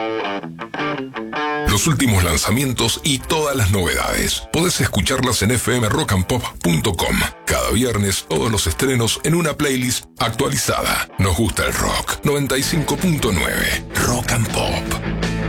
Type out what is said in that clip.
Los últimos lanzamientos y todas las novedades. Podés escucharlas en fmrockandpop.com. Cada viernes, todos los estrenos en una playlist actualizada. Nos gusta el rock. 95.9 Rock and Pop.